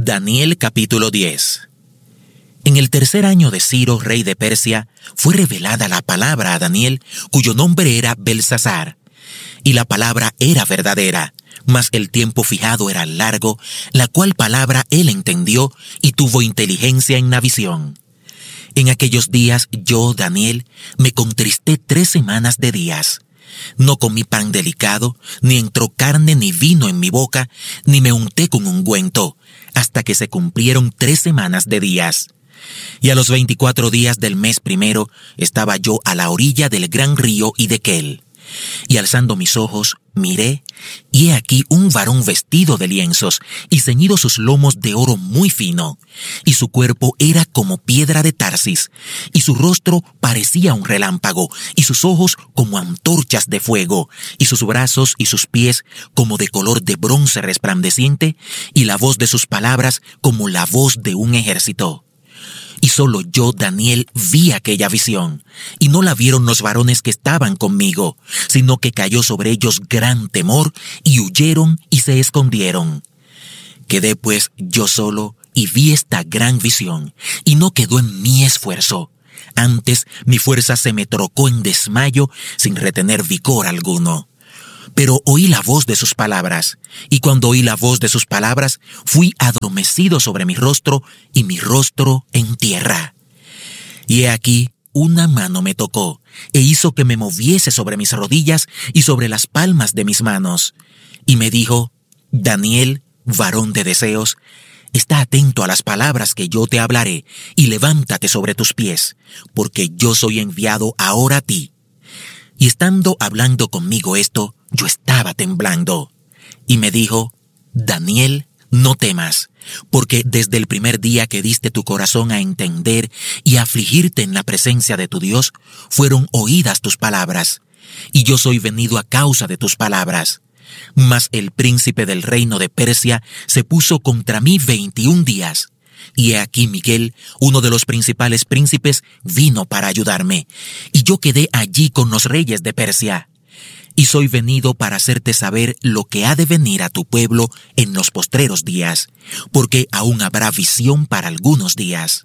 Daniel capítulo 10. En el tercer año de Ciro, rey de Persia, fue revelada la palabra a Daniel, cuyo nombre era Belsasar. Y la palabra era verdadera, mas el tiempo fijado era largo, la cual palabra él entendió y tuvo inteligencia en la visión. En aquellos días yo, Daniel, me contristé 3 semanas de días. No comí pan delicado, ni entró carne ni vino en mi boca, ni me unté con ungüento, hasta que se cumplieron 3 semanas de días. Y a los 24 días del mes primero estaba yo a la orilla del gran río Hiddekel. Y alzando mis ojos, miré, y he aquí un varón vestido de lienzos, y ceñido sus lomos de oro muy fino, y su cuerpo era como piedra de Tarsis, y su rostro parecía un relámpago, y sus ojos como antorchas de fuego, y sus brazos y sus pies como de color de bronce resplandeciente, y la voz de sus palabras como la voz de un ejército. Y solo yo, Daniel, vi aquella visión, y no la vieron los varones que estaban conmigo, sino que cayó sobre ellos gran temor, y huyeron y se escondieron. Quedé pues yo solo, y vi esta gran visión, y no quedó en mí esfuerzo. Antes mi fuerza se me trocó en desmayo, sin retener vigor alguno. Pero oí la voz de sus palabras, y cuando oí la voz de sus palabras, fui adormecido sobre mi rostro, y mi rostro en tierra. Y he aquí, una mano me tocó, e hizo que me moviese sobre mis rodillas y sobre las palmas de mis manos. Y me dijo: Daniel, varón de deseos, está atento a las palabras que yo te hablaré, y levántate sobre tus pies, porque yo soy enviado ahora a ti. Y estando hablando conmigo esto, yo estaba temblando. Y me dijo: Daniel, no temas, porque desde el primer día que diste tu corazón a entender y a afligirte en la presencia de tu Dios, fueron oídas tus palabras, y yo soy venido a causa de tus palabras. Mas el príncipe del reino de Persia se puso contra mí 21 días. Y he aquí Miguel, uno de los principales príncipes, vino para ayudarme, y yo quedé allí con los reyes de Persia. Y soy venido para hacerte saber lo que ha de venir a tu pueblo en los postreros días, porque aún habrá visión para algunos días.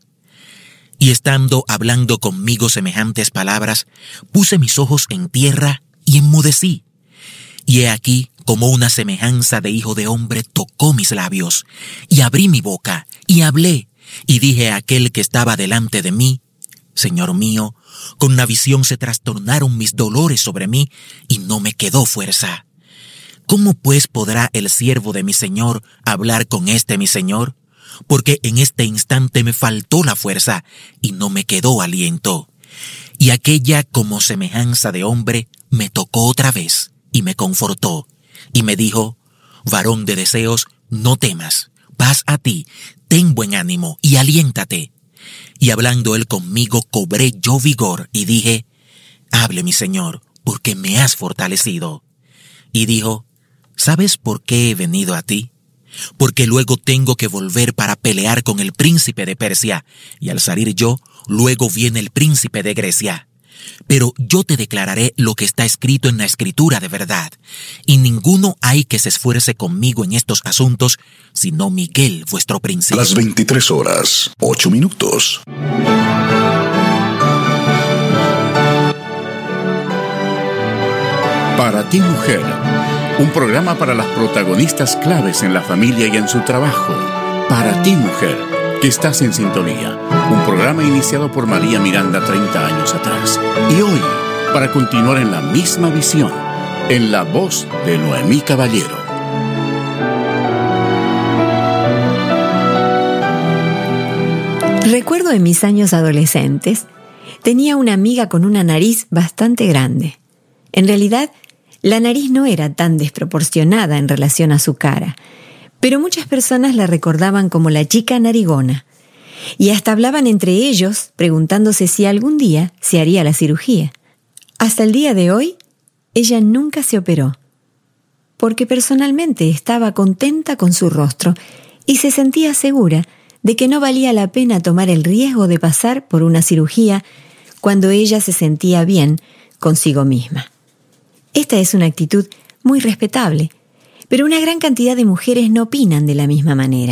Y estando hablando conmigo semejantes palabras, puse mis ojos en tierra y enmudecí. Y he aquí, como una semejanza de hijo de hombre tocó mis labios, y abrí mi boca, y hablé, y dije a aquel que estaba delante de mí: Señor mío, con la visión se trastornaron mis dolores sobre mí, y no me quedó fuerza. ¿Cómo pues podrá el siervo de mi Señor hablar con mi Señor? Porque en este instante me faltó la fuerza, y no me quedó aliento. Y aquella como semejanza de hombre me tocó otra vez, y me confortó, y me dijo: Varón de deseos, no temas, paz a ti, ten buen ánimo y aliéntate. Y hablando él conmigo, cobré yo vigor, y dije: Hable mi Señor, porque me has fortalecido. Y dijo: ¿Sabes por qué he venido a ti? Porque luego tengo que volver para pelear con el príncipe de Persia, y al salir yo, luego viene el príncipe de Grecia. Pero yo te declararé lo que está escrito en la Escritura de verdad, y ninguno hay que se esfuerce conmigo en estos asuntos, sino Miguel, vuestro príncipe. Las 23 horas, 8 minutos. Para ti, mujer, un programa para las protagonistas claves en la familia y en su trabajo. Para ti, mujer, que estás en sintonía. Un programa iniciado por María Miranda 30 años atrás. Y hoy, para continuar en la misma visión, en la voz de Noemí Caballero. Recuerdo en mis años adolescentes, tenía una amiga con una nariz bastante grande. En realidad, la nariz no era tan desproporcionada en relación a su cara, pero muchas personas la recordaban como la chica narigona, y hasta hablaban entre ellos preguntándose si algún día se haría la cirugía. Hasta el día de hoy, ella nunca se operó, porque personalmente estaba contenta con su rostro y se sentía segura de que no valía la pena tomar el riesgo de pasar por una cirugía cuando ella se sentía bien consigo misma. Esta es una actitud muy respetable, pero una gran cantidad de mujeres no opinan de la misma manera.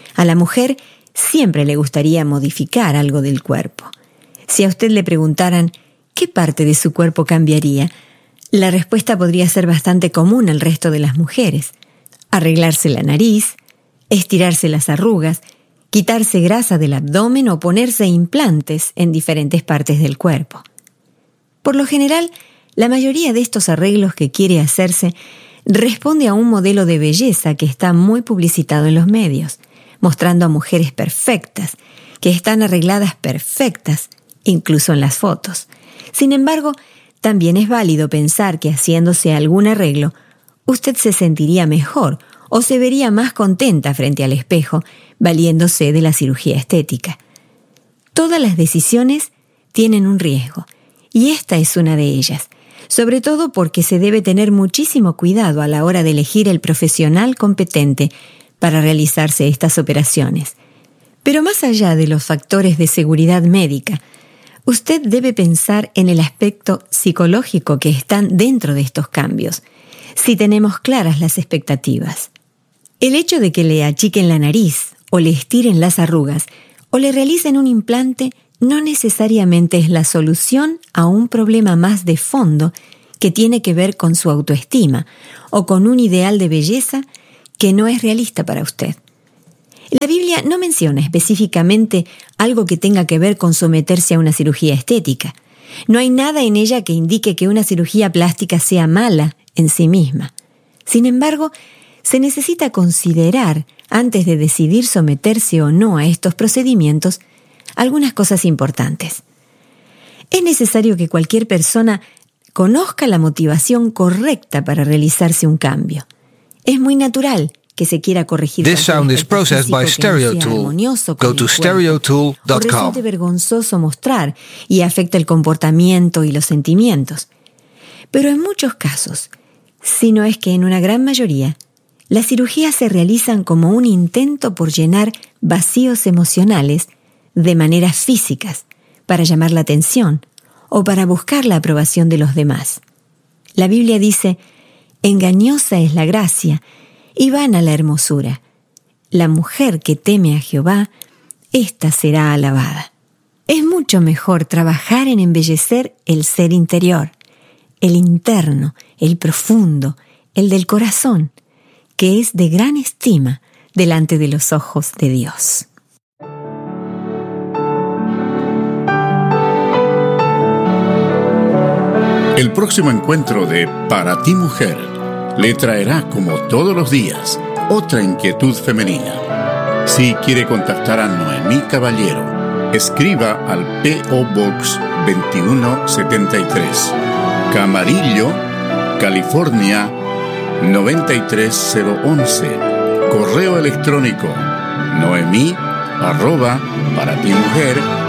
A la mujer siempre le gustaría modificar algo del cuerpo. Si a usted le preguntaran qué parte de su cuerpo cambiaría, la respuesta podría ser bastante común al resto de las mujeres. Arreglarse la nariz, estirarse las arrugas, quitarse grasa del abdomen o ponerse implantes en diferentes partes del cuerpo. Por lo general, la mayoría de estos arreglos que quiere hacerse responde a un modelo de belleza que está muy publicitado en los medios, mostrando a mujeres perfectas, que están arregladas perfectas, incluso en las fotos. Sin embargo, también es válido pensar que haciéndose algún arreglo, usted se sentiría mejor o se vería más contenta frente al espejo, valiéndose de la cirugía estética. Todas las decisiones tienen un riesgo, y esta es una de ellas, sobre todo porque se debe tener muchísimo cuidado a la hora de elegir el profesional competente para realizarse estas operaciones. Pero más allá de los factores de seguridad médica, usted debe pensar en el aspecto psicológico que están dentro de estos cambios, si tenemos claras las expectativas. El hecho de que le achiquen la nariz, o le estiren las arrugas, o le realicen un implante, no necesariamente es la solución a un problema más de fondo que tiene que ver con su autoestima o con un ideal de belleza que no es realista para usted. La Biblia no menciona específicamente algo que tenga que ver con someterse a una cirugía estética. No hay nada en ella que indique que una cirugía plástica sea mala en sí misma. Sin embargo, se necesita considerar, antes de decidir someterse o no a estos procedimientos, algunas cosas importantes. Es necesario que cualquier persona conozca la motivación correcta para realizarse un cambio. Es muy natural que se quiera corregir. This sound is processed by StereoTool. Go to stereotool.com. O resulte vergonzoso mostrar y afecta el comportamiento y los sentimientos. Pero en muchos casos, si no es que en una gran mayoría, las cirugías se realizan como un intento por llenar vacíos emocionales de maneras físicas, para llamar la atención o para buscar la aprobación de los demás. La Biblia dice: engañosa es la gracia y vana la hermosura. La mujer que teme a Jehová, ésta será alabada. Es mucho mejor trabajar en embellecer el ser interior, el interno, el profundo, el del corazón, que es de gran estima delante de los ojos de Dios. El próximo encuentro de Para ti Mujer le traerá, como todos los días, otra inquietud femenina. Si quiere contactar a Noemí Caballero, escriba al P.O. Box 2173, Camarillo, California 93011. Correo electrónico noemi@paratimujer.com.